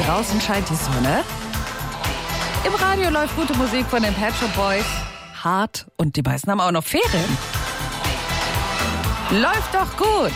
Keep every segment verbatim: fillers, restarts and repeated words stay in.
Draußen scheint die Sonne. Im Radio läuft gute Musik von den Pet Shop Boys. Hart und die meisten haben auch noch Ferien. Läuft doch gut.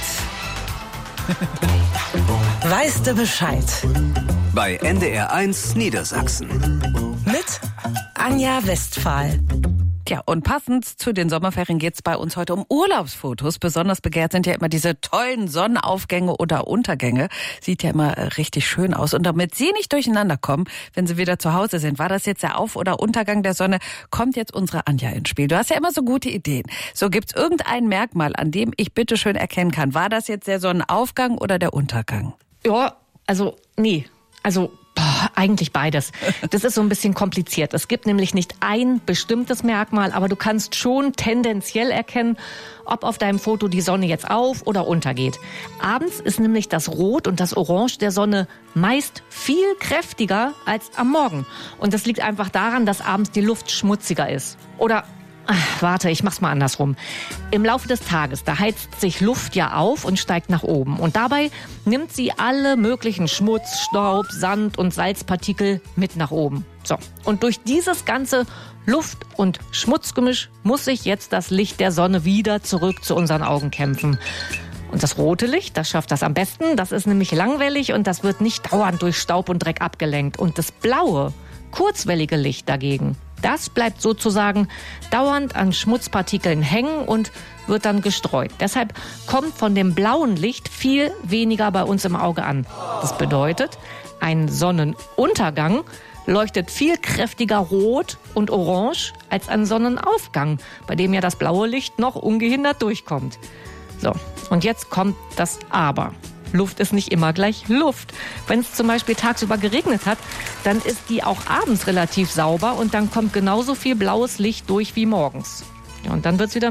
Weißt du Bescheid? Bei N D R eins Niedersachsen. Mit Anja Westphal. Tja, und passend zu den Sommerferien geht's bei uns heute um Urlaubsfotos. Besonders begehrt sind ja immer diese tollen Sonnenaufgänge oder Untergänge. Sieht ja immer richtig schön aus. Und damit Sie nicht durcheinander kommen, wenn Sie wieder zu Hause sind, war das jetzt der Auf- oder Untergang der Sonne, kommt jetzt unsere Anja ins Spiel. Du hast ja immer so gute Ideen. So, gibt's irgendein Merkmal, an dem ich bitte schön erkennen kann, war das jetzt der Sonnenaufgang oder der Untergang? Ja, also nee, also boah, eigentlich beides. Das ist so ein bisschen kompliziert. Es gibt nämlich nicht ein bestimmtes Merkmal, aber du kannst schon tendenziell erkennen, ob auf deinem Foto die Sonne jetzt auf- oder untergeht. Abends ist nämlich das Rot und das Orange der Sonne meist viel kräftiger als am Morgen. Und das liegt einfach daran, dass abends die Luft schmutziger ist. Oder Ach, warte, ich mach's mal andersrum. Im Laufe des Tages, da heizt sich Luft ja auf und steigt nach oben. Und dabei nimmt sie alle möglichen Schmutz, Staub, Sand und Salzpartikel mit nach oben. So, und durch dieses ganze Luft- und Schmutzgemisch muss sich jetzt das Licht der Sonne wieder zurück zu unseren Augen kämpfen. Und das rote Licht, das schafft das am besten. Das ist nämlich langwellig und das wird nicht dauernd durch Staub und Dreck abgelenkt. Und das blaue, kurzwellige Licht dagegen, das bleibt sozusagen dauernd an Schmutzpartikeln hängen und wird dann gestreut. Deshalb kommt von dem blauen Licht viel weniger bei uns im Auge an. Das bedeutet, ein Sonnenuntergang leuchtet viel kräftiger rot und orange als ein Sonnenaufgang, bei dem ja das blaue Licht noch ungehindert durchkommt. So, und jetzt kommt das Aber. Luft ist nicht immer gleich Luft. Wenn es zum Beispiel tagsüber geregnet hat, dann ist die auch abends relativ sauber und dann kommt genauso viel blaues Licht durch wie morgens. Ja, und dann wird es wieder